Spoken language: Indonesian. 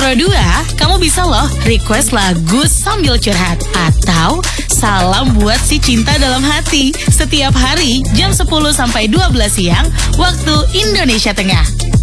Pro 2, kamu bisa loh request lagu sambil curhat atau salam buat si cinta dalam hati setiap hari jam 10 sampai 12 siang waktu Indonesia Tengah.